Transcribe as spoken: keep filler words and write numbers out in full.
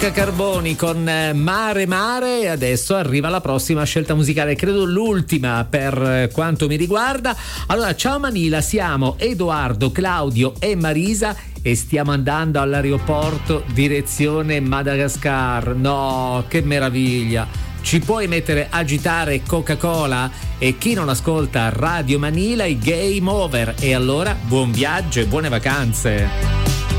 Carboni con Mare Mare, e adesso arriva la prossima scelta musicale, credo l'ultima per quanto mi riguarda. Allora, ciao Manila, siamo Edoardo, Claudio e Marisa e stiamo andando all'aeroporto direzione Madagascar. No, che meraviglia! Ci puoi mettere agitare Coca-Cola? E chi non ascolta Radio Manila, i game over. E allora buon viaggio e buone vacanze.